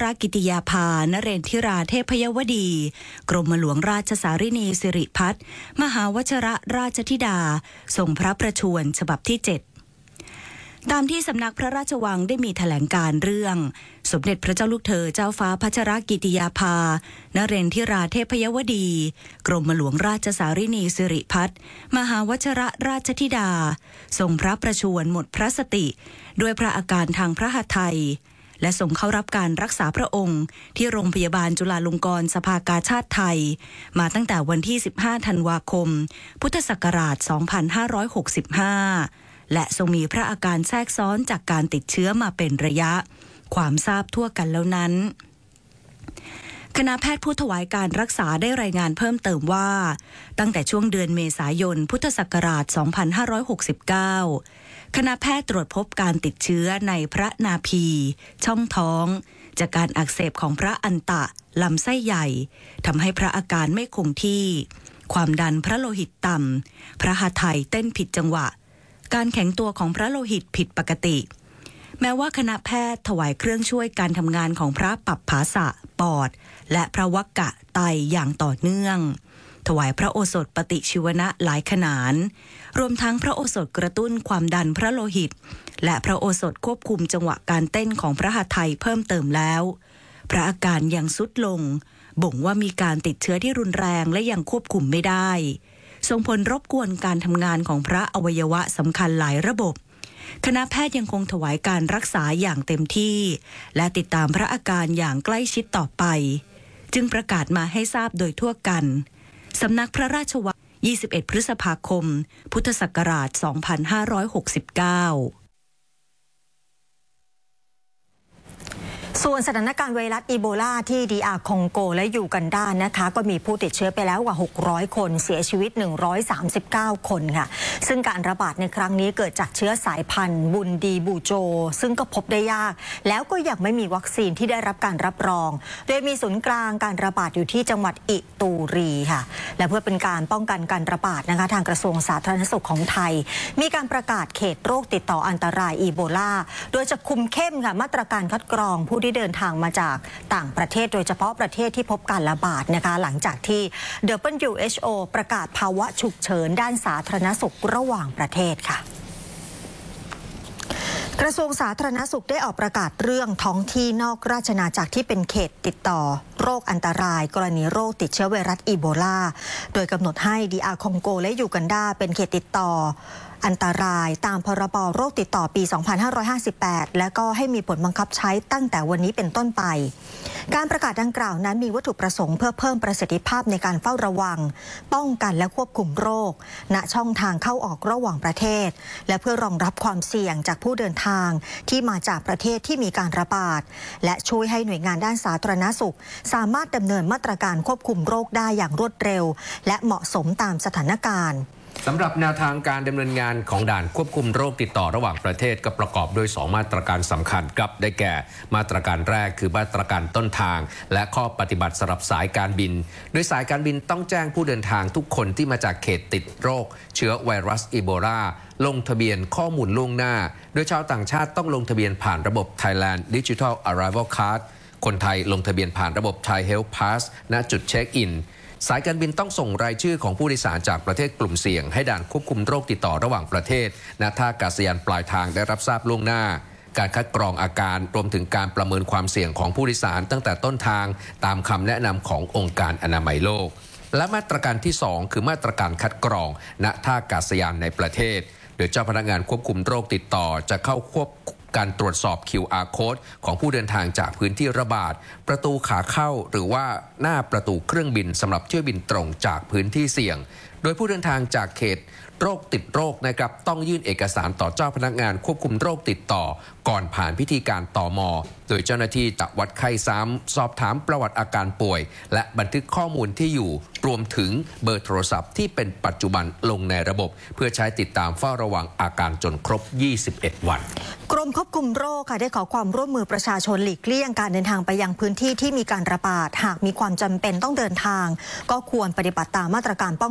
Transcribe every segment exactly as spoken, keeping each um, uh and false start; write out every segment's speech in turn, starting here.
รกิติยาภานเรนทิราเทพยวดีกรมหลวงราชสารินีสิริพัฒน์มหาวชรราชธิดาทรงพระประชวรฉบับที่เจ็ดตามที่สำนักพระราชวังได้มีแถลงการเรื่องสมเด็จพระเจ้าลูกเธอเจ้าฟ้าพัชรกิติยาภานเรนทิราเทพยวดีกรมหลวงราชสารินีสิริพัฒน์มหาวชรราชธิดาทรงพระประชวรหมดพระสติด้วยพระอาการทางพระหัตถ์ไทยและส่งเข้ารับการรักษาพระองค์ที่โรงพยาบาลจุฬาลงกรณ์สภากาชาดไทยมาตั้งแต่วันที่สิบห้าธันวาคมพุทธศักราชสองพันห้าร้อยหกสิบห้าและทรงมีพระอาการแทรกซ้อนจากการติดเชื้อมาเป็นระยะความทราบทั่วกันแล้วนั้นคณะแพทย์ผู้ถวายการรักษาได้รายงานเพิ่มเติมว่าตั้งแต่ช่วงเดือนเมษายนพุทธศักราชสองพันห้าร้อยหกสิบเก้าคณะแพทย์ตรวจพบการติดเชื้อในพระนาภีช่องท้องจากการอักเสบของพระอันตะลำไส้ใหญ่ทำให้พระอาการไม่คงที่ความดันพระโลหิตต่ำพระหัตถ์ไทยเต้นผิดจังหวะการแข็งตัวของพระโลหิตผิดปกติแม้ว่าคณะแพทย์ถวายเครื่องช่วยการทำงานของพระปัปภาสะปอดและพระวักกะไตอย่างต่อเนื่องถวายพระโอสถปฏิชีวนะหลายขนานรวมทั้งพระโอสถกระตุ้นความดันพระโลหิตและพระโอสถควบคุมจังหวะการเต้นของพระหัตถ์ไทยเพิ่มเติมแล้วพระอาการยังทรุดลงบ่งว่ามีการติดเชื้อที่รุนแรงและยังควบคุมไม่ได้ส่งผลรบกวนการทำงานของพระอวัยวะสำคัญหลายระบบคณะแพทย์ยังคงถวายการรักษาอย่างเต็มที่และติดตามพระอาการอย่างใกล้ชิดต่อไปจึงประกาศมาให้ทราบโดยทั่วกันสำนักพระราชวังยี่สิบเอ็ดพฤษภาคมพุทธศักราชสองพันห้าร้อยหกสิบเก้าส่วนสถานการณ์ไวรัสอีโบลาที่ดีอาร์คองโกและยูกันดานะคะก็มีผู้ติดเชื้อไปแล้วกว่าหกร้อยคนเสียชีวิตหนึ่งร้อยสามสิบเก้าคนค่ะซึ่งการระบาดในครั้งนี้เกิดจากเชื้อสายพันธุ์บุนดีบูโจซึ่งก็พบได้ยากแล้วก็ยังไม่มีวัคซีนที่ได้รับการรับรองโดยมีศูนย์กลางการระบาดอยู่ที่จังหวัดอิตูรีค่ะและเพื่อเป็นการป้องกันการระบาดนะคะทางกระทรวงสาธารณสุขของไทยมีการประกาศเขตโรคติดต่ออันตรายอีโบลาโดยจะคุมเข้มค่ะมาตรการคัดกรองผู้ที่เดินทางมาจากต่างประเทศโดยเฉพาะประเทศที่พบการระบาดนะคะหลังจากที่ ดับเบิลยู เอช โอ ประกาศภาวะฉุกเฉินด้านสาธารณสุขระหว่างประเทศค่ะกระทรวงสาธารณสุขได้ออกประกาศเรื่องท้องที่นอกราชอาณาจักรที่เป็นเขตติดต่อโรคอันตรายกรณีโรคติดเชื้อไวรัสอีโบลาโดยกำหนดให้ดีอาร์คองโกและยูกันดาเป็นเขตติดต่ออันตรายตามพรบโรคติดต่อปีสองพันห้าร้อยห้าสิบแปดและก็ให้มีผลบังคับใช้ตั้งแต่วันนี้เป็นต้นไปการประกาศดังกล่าวนั้นมีวัตถุประสงค์เพื่อเพิ่มประสิทธิภาพในการเฝ้าระวังป้องกันและควบคุมโรคณช่องทางเข้าออกระหว่างประเทศและเพื่อรองรับความเสี่ยงจากผู้เดินทางที่มาจากประเทศที่มีการระบาดและช่วยให้หน่วยงานด้านสาธารณสุขสามารถดำเนินมาตรการควบคุมโรคได้อย่างรวดเร็วและเหมาะสมตามสถานการณ์สำหรับแนวทางการดำเนินงานของด่านควบคุมโรคติดต่อระหว่างประเทศก็ประกอบด้วยสองมาตรการสำคัญครับได้แก่มาตรการแรกคือมาตรการต้นทางและข้อปฏิบัติสำหรับสายการบินโดยสายการบินต้องแจ้งผู้เดินทางทุกคนที่มาจากเขตติดโรคเชื้อไวรัสอีโบลาลงทะเบียนข้อมูลล่วงหน้าโดยชาวต่างชาติต้องลงทะเบียนผ่านระบบ Thailand Digital Arrival Card คนไทยลงทะเบียนผ่านระบบ Thai Health Pass ณจุดเช็คอินสายการบินต้องส่งรายชื่อของผู้โดยสารจากประเทศกลุ่มเสี่ยงให้ด่านควบคุมโรคติดต่อระหว่างประเทศณท่าอากาศยานปลายทางได้รับทราบล่วงหน้าการคัดกรองอาการรวมถึงการประเมินความเสี่ยงของผู้โดยสารตั้งแต่ต้นทางตามคำแนะนำขององค์การอนามัยโลกและมาตรการที่สองคือมาตรการคัดกรองณท่าอากาศยานในประเทศโดยเจ้าพนักงานควบคุมโรคติดต่อจะเข้าควบการตรวจสอบ คิว อาร์ Code ของผู้เดินทางจากพื้นที่ระบาดประตูขาเข้าหรือว่าหน้าประตูเครื่องบินสำหรับเที่ยวบินตรงจากพื้นที่เสี่ยงโดยผู้เดินทางจากเขตโรคติดโรคนะครับต้องยื่นเอกสารต่อเจ้าพนักงานควบคุมโรคติดต่อก่อนผ่านพิธีการตม.โดยเจ้าหน้าที่จะวัดไข้ซ้ำสอบถามประวัติอาการป่วยและบันทึกข้อมูลที่อยู่รวมถึงเบอร์โทรศัพท์ที่เป็นปัจจุบันลงในระบบเพื่อใช้ติดตามเฝ้าระวังอาการจนครบยี่สิบเอ็ดวันกรมควบคุมโรคค่ะได้ขอความร่วมมือประชาชนหลีกเลี่ยงการเดินทางไปยังพื้นที่ที่มีการระบาดหากมีความจำเป็นต้องเดินทางก็ควรปฏิบัติตามมาตรการป้องกันโรค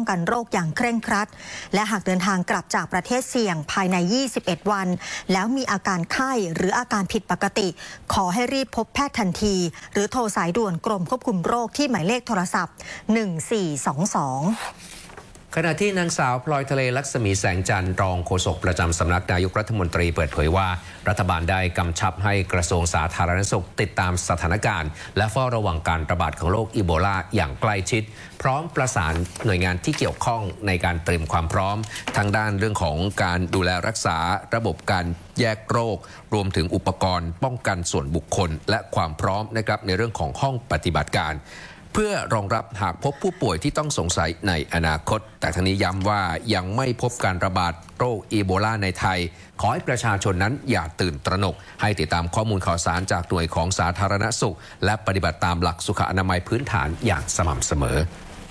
คอย่างเคร่งครัดและหากเดินทางกลับจากประเทศเสี่ยงภายในยี่สิบเอ็ดวันแล้วมีอาการไข้หรืออาการผิดปกติขอให้รีบพบแพทย์ทันทีหรือโทรสายด่วนกรมควบคุมโรคที่หมายเลขโทรศัพท์หนึ่งสี่สองสองขณะที่นางสาวพลอยทะเลลักษมีแสงจันทร์รองโฆษกประจำสำนักนายกรัฐมนตรีเปิดเผยว่ารัฐบาลได้กำชับให้กระทรวงสาธารณสุขติดตามสถานการณ์และเฝ้าระวังการระบาดของโรคอีโบลาอย่างใกล้ชิดพร้อมประสานหน่วยงานที่เกี่ยวข้องในการเตรียมความพร้อมทางด้านเรื่องของการดูแลรักษาระบบการแยกโรครวมถึงอุปกรณ์ป้องกันส่วนบุคคลและความพร้อมนะครับในเรื่องของห้องปฏิบัติการเพื่อรองรับหากพบผู้ป่วยที่ต้องสงสัยในอนาคตแต่ทั้งนี้ย้ำว่ายังไม่พบการระบาดโรคอีโบลาในไทยขอให้ประชาชนนั้นอย่าตื่นตระหนกให้ติดตามข้อมูลข่าวสารจากหน่วยของสาธารณสุขและปฏิบัติตามหลักสุขอนามัยพื้นฐานอย่างสม่ำเสมอ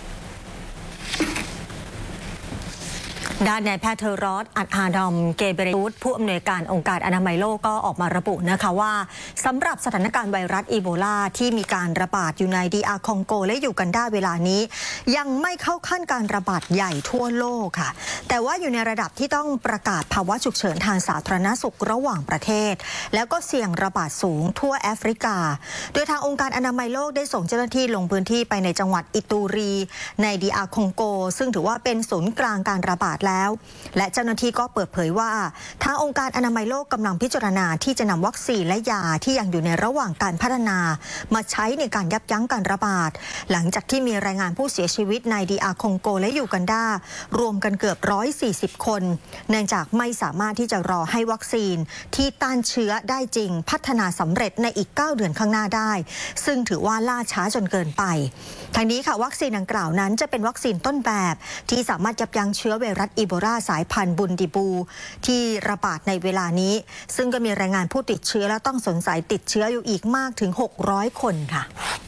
ด้านนายแพทย์เทโรส อัดฮาดอม เกเบเรยุสผู้อำนวยการองค์การอนามัยโลกก็ออกมาระบุนะคะว่าสำหรับสถานการณ์ไวรัสอีโบลาที่มีการระบาดอยู่ในดีอาร์คองโกและยูกันดาเวลานี้ยังไม่เข้าขั้นการระบาดใหญ่ทั่วโลกค่ะแต่ว่าอยู่ในระดับที่ต้องประกาศภาวะฉุกเฉินทางสาธารณสุขระหว่างประเทศแล้วก็เสี่ยงระบาดสูงทั่วแอฟริกาโดยทางองค์การอนามัยโลกได้ส่งเจ้าหน้าที่ลงพื้นที่ไปในจังหวัดอิตูรีในดีอาร์คองโกซึ่งถือว่าเป็นศูนย์กลางการระบาดแล้วและเจ้าหน้าที่ก็เปิดเผยว่าทางองค์การอนามัยโลกกำลังพิจารณาที่จะนำวัคซีนและยาที่ยังอยู่ในระหว่างการพัฒนามาใช้ในการยับยั้งการระบาดหลังจากที่มีรายงานผู้เสียชีวิตในดีอาร์คองโกและยูกันดารวมกันเกือบหนึ่งร้อยสี่สิบคนเนื่องจากไม่สามารถที่จะรอให้วัคซีนที่ต้านเชื้อได้จริงพัฒนาสำเร็จในอีกเก้าเดือนข้างหน้าได้ซึ่งถือว่าล่าช้าจนเกินไปทางนี้ค่ะวัคซีนดังกล่าวนั้นจะเป็นวัคซีนต้นแบบที่สามารถยับยั้งเชื้อไวรัสอีโบลาสายพันธุ์บุนดิบูที่ระบาดในเวลานี้ซึ่งก็มีรายงานผู้ติดเชื้อและต้องสงสัยติดเชื้ออยู่อีกมากถึงหกร้อยคนค่ะ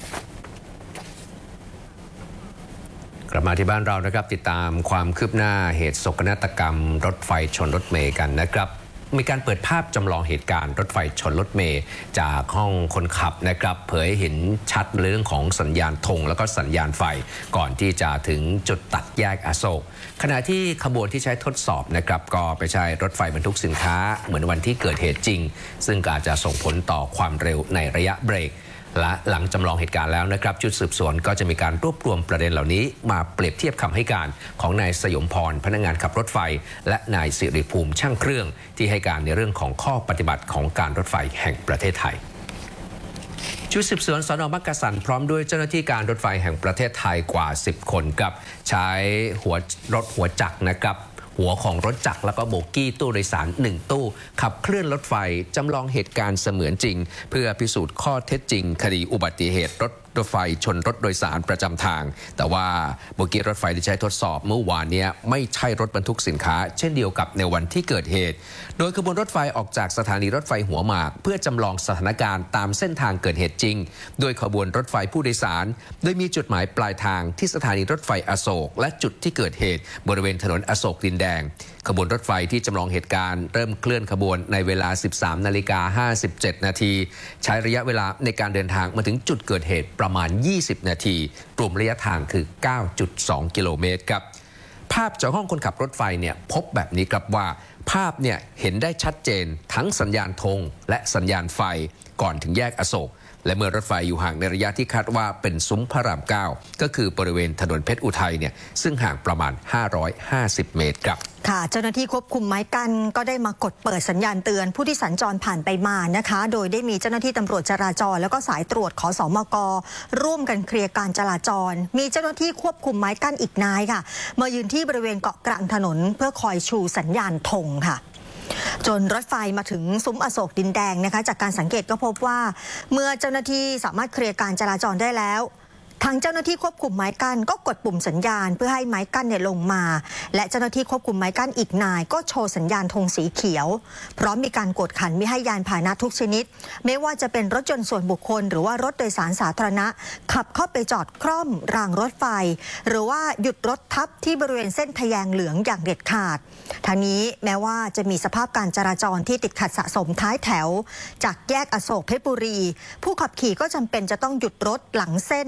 กลับมาที่บ้านเรานะครับติดตามความคืบหน้าเหตุโศกนาฏกรรมรถไฟชนรถเมล์กันนะครับมีการเปิดภาพจำลองเหตุการณ์รถไฟชนรถเมล์จากห้องคนขับนะครับเผยเห็นชัดเรื่องของสัญญาณธงแล้วก็สัญญาณไฟก่อนที่จะถึงจุดตัดแยกอโศกขณะที่ขบวนที่ใช้ทดสอบนะครับก็ไปใช้รถไฟบรรทุกสินค้าเหมือนวันที่เกิดเหตุจริงซึ่งอาจจะส่งผลต่อความเร็วในระยะเบรกและหลังจำลองเหตุการณ์แล้วนะครับชุดสืบสวนก็จะมีการรวบรวมประเด็นเหล่านี้มาเปรียบเทียบคำให้การของนายสยมพรพนักงานขับรถไฟและนายสิริภูมิช่างเครื่องที่ให้การในเรื่องของข้อปฏิบัติของการรถไฟแห่งประเทศไทยชุดสืบสวนสน.มักกะสันพร้อมด้วยเจ้าหน้าที่การรถไฟแห่งประเทศไทยกว่าสิบคนกับใช้หัวรถหัวจักรนะครับหัวของรถจักรแล้วก็โบกี้ตู้โดยสารหนึ่งตู้ขับเคลื่อนรถไฟจำลองเหตุการณ์เสมือนจริงเพื่อพิสูจน์ข้อเท็จจริงคดีอุบัติเหตุรถรถไฟชนรถโดยสารประจำทางแต่ว่าโบกี้รถไฟที่ใช้ทดสอบเมื่อวานนี้ไม่ใช่รถบรรทุกสินค้าเช่นเดียวกับในวันที่เกิดเหตุโดยขบวนรถไฟออกจากสถานีรถไฟหัวหมากเพื่อจำลองสถานการณ์ตามเส้นทางเกิดเหตุจริงโดยขบวนรถไฟผู้โดยสารโดยมีจุดหมายปลายทางที่สถานีรถไฟอโศกและจุดที่เกิดเหตุบริเวณถนนอโศกดินแดงขบวนรถไฟที่จำลองเหตุการณ์เริ่มเคลื่อนขบวนในเวลา สิบสามนาฬิกาห้าสิบเจ็ดนาทีใช้ระยะเวลาในการเดินทางมาถึงจุดเกิดเหตุประมาณยี่สิบนาทีรวมระยะทางคือ เก้าจุดสอง กิโลเมตรครับภาพจากห้องคนขับรถไฟเนี่ยพบแบบนี้ครับว่าภาพเนี่ยเห็นได้ชัดเจนทั้งสัญญาณธงและสัญญาณไฟก่อนถึงแยกอโศกและเมื่อรถไฟอยู่ห่างในระยะที่คาดว่าเป็นซุ้มพระรามเก้าก็คือบริเวณถนนเพชรอุทัยเนี่ยซึ่งห่างประมาณห้าร้อยห้าสิบเมตรครับค่ะเจ้าหน้าที่ควบคุมไม้กั้นก็ได้มากดเปิดสัญญาณเตือนผู้ที่สัญจรผ่านไปมานะคะโดยได้มีเจ้าหน้าที่ตำรวจจราจรแล้วก็สายตรวจขสมกร่วมกันเคลียร์การจราจรมีเจ้าหน้าที่ควบคุมไม้กั้นอีกนายค่ะมายืนที่บริเวณเกาะกลางถนนเพื่อคอยชูสัญญาณธงค่ะจนรถไฟมาถึงซุ้มอโศกดินแดงนะคะจากการสังเกตก็พบว่าเมื่อเจ้าหน้าที่สามารถเคลียร์การจราจรได้แล้วทางเจ้าหน้าที่ควบคุมไม้กั้นก็กดปุ่มสัญญาณเพื่อให้ไม้กั้นเนี่ยลงมาและเจ้าหน้าที่ควบคุมไม้กั้นอีกนายก็โชว์สัญญาณธงสีเขียวพร้อมมีการกวดขันไม่ให้ยานพาหนะทุกชนิดไม่ว่าจะเป็นรถยนต์ส่วนบุคคลหรือว่ารถโดยสารสาธารณะขับเข้าไปจอดคร่อมรางรถไฟหรือว่าหยุดรถทับที่บริเวณเส้นทแยงเหลืองอย่างเด็ดขาดทางนี้แม้ว่าจะมีสภาพการจราจรที่ติดขัดสะสมท้ายแถวจากแยกอโศกเพชรบุรีผู้ขับขี่ก็จำเป็นจะต้องหยุดรถหลังเส้น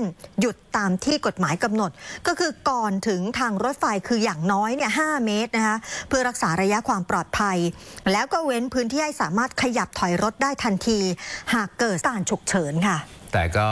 หยุดตามที่กฎหมายกำหนดก็คือก่อนถึงทางรถไฟคืออย่างน้อยเนี่ยห้าเมตรนะคะเพื่อรักษาระยะความปลอดภัยแล้วก็เว้นพื้นที่ให้สามารถขยับถอยรถได้ทันทีหากเกิดการฉุกเฉินค่ะแต่ก็